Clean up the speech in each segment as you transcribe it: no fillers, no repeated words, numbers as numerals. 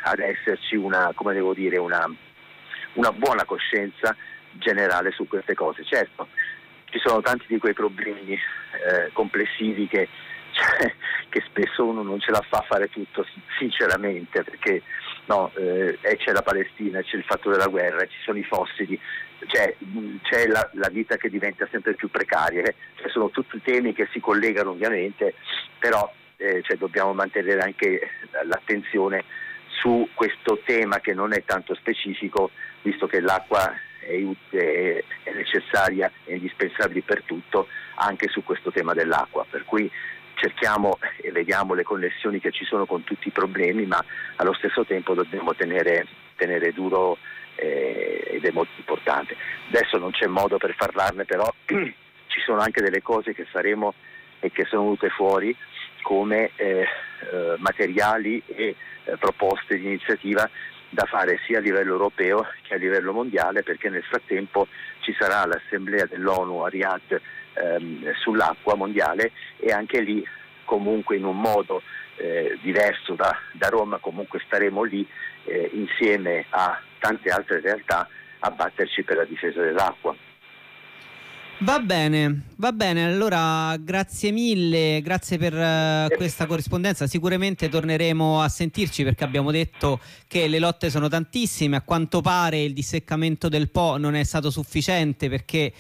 ad esserci una, come devo dire, una buona coscienza generale su queste cose. Certo, ci sono tanti di quei problemi complessivi che spesso uno non ce la fa a fare tutto, sinceramente, perché c'è la Palestina, c'è il fatto della guerra, ci sono i fossili, c'è la vita che diventa sempre più precaria, sono tutti temi che si collegano ovviamente, però dobbiamo mantenere anche l'attenzione su questo tema che non è tanto specifico, visto che l'acqua è necessaria e indispensabile per tutto, anche su questo tema dell'acqua, per cui cerchiamo e vediamo le connessioni che ci sono con tutti i problemi, ma allo stesso tempo dobbiamo tenere duro ed è molto importante. Adesso non c'è modo per parlarne, però ci sono anche delle cose che faremo e che sono venute fuori come materiali e proposte di iniziativa da fare sia a livello europeo che a livello mondiale, perché nel frattempo ci sarà l'assemblea dell'ONU a Riyadh sull'acqua mondiale, e anche lì comunque in un modo diverso da Roma comunque staremo lì insieme a tante altre realtà a batterci per la difesa dell'acqua. Va bene, allora grazie mille, grazie per questa corrispondenza. Sicuramente torneremo a sentirci, perché abbiamo detto che le lotte sono tantissime. A quanto pare il disseccamento del Po non è stato sufficiente perché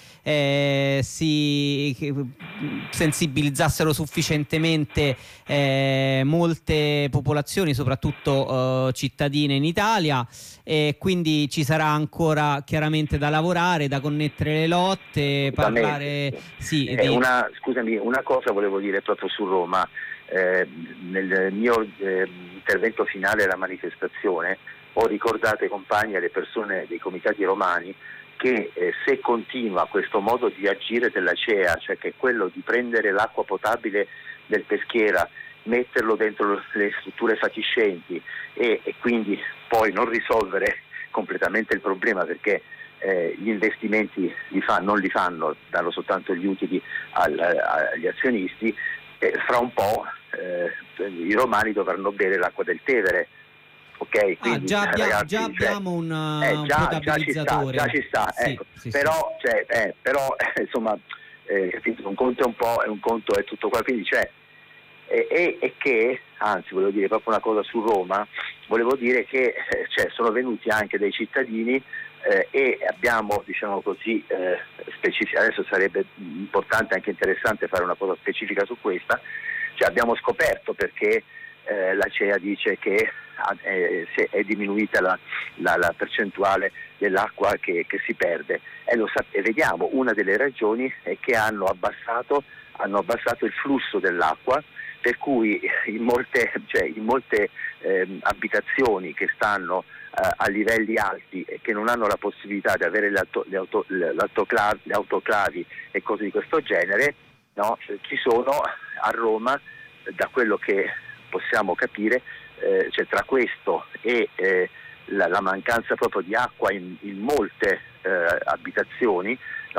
si sensibilizzassero sufficientemente molte popolazioni, soprattutto cittadine in Italia, e quindi ci sarà ancora chiaramente da lavorare, da connettere le lotte, parlare una cosa volevo dire proprio su Roma. Nel mio intervento finale alla manifestazione ho ricordato ai compagni e alle persone dei comitati romani che se continua questo modo di agire dell'ACEA, cioè che è quello di prendere l'acqua potabile del Peschiera, metterlo dentro le strutture fatiscenti e quindi poi non risolvere completamente il problema, perché gli investimenti non li fanno, danno soltanto gli utili agli azionisti, fra un po' i romani dovranno bere l'acqua del Tevere. Ok, quindi abbiamo un potabilizzatore. Già ci sta, sì, ecco. Sì, però insomma, un conto è un po' e un conto è tutto qua, quindi e che, anzi volevo dire proprio una cosa su Roma, volevo dire che sono venuti anche dei cittadini e abbiamo, diciamo così, adesso sarebbe importante, anche interessante fare una cosa specifica su questa, abbiamo scoperto perché l'ACEA dice che è diminuita la percentuale dell'acqua che si perde, e vediamo, una delle ragioni è che hanno abbassato il flusso dell'acqua, per cui in molte abitazioni che stanno a livelli alti e che non hanno la possibilità di avere le autoclavi e cose di questo genere, ci sono a Roma, da quello che possiamo capire, tra questo e la mancanza proprio di acqua in molte abitazioni,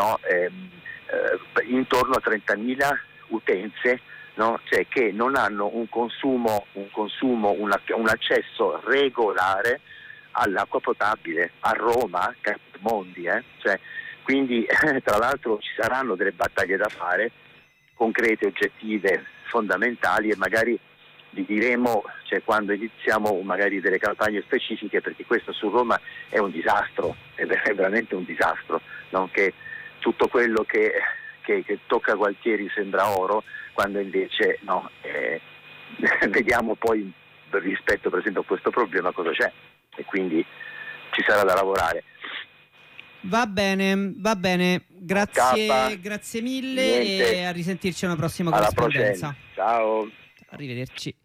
intorno a 30.000 utenze, che non hanno un accesso regolare all'acqua potabile a Roma, Capimondi, quindi tra l'altro ci saranno delle battaglie da fare, concrete, oggettive, fondamentali, e magari vi diremo quando iniziamo magari delle campagne specifiche, perché questo su Roma è un disastro, è veramente un disastro, che tutto quello che tocca Gualtieri sembra oro, quando invece vediamo poi rispetto per esempio a questo problema cosa c'è, e quindi ci sarà da lavorare. Va bene, grazie mille. Niente. E a risentirci alla prossima corrispondenza. Ciao. Arrivederci.